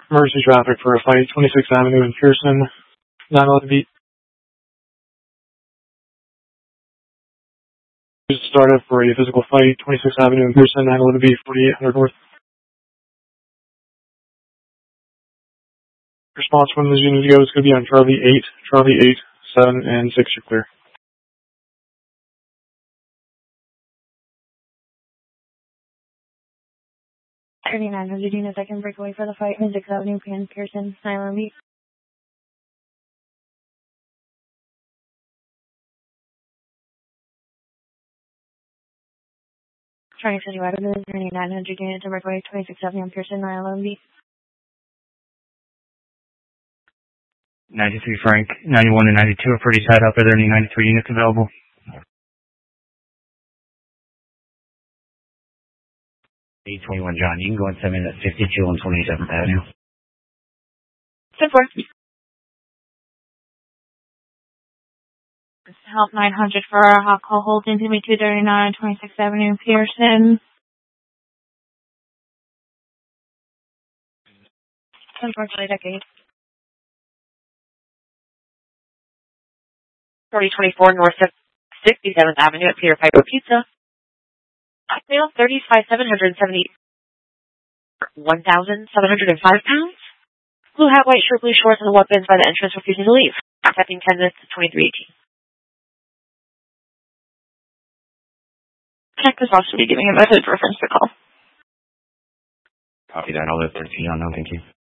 emergency traffic for a fight, 26th Avenue in Pearson, 911 beat. Started for a physical fight, 26th Avenue in Pearson, 911 beat, 4800 North. Response from the unit to go is going to be on Charlie 8, Charlie 8, 7, and 6, you're clear. 3900 units, I can break away for the fight, 26th Avenue, Pearson, 911 beat. Trying to city wide with 3900 units to break away, 26th Avenue, Pearson, 911 beat. 93 Frank, 91 and 92 are pretty tied up. Are there any 93 units available? 821 John, you can go and send me that 52 on 27th Avenue. 10-4. Help 900 for a hot call hold into me 239 26th Avenue, Pearson. 10-4, Charlie Decade. 4024 North 67th Avenue at Peter Piper Pizza. Male 35, 770, 1,705 pounds. Blue hat, white shirt, blue shorts, and weapons by the entrance refusing to leave. Accepting 10 minutes to 2318. Check this also be giving a message reference to call. Copy that. I'll let 13 on. No, thank you.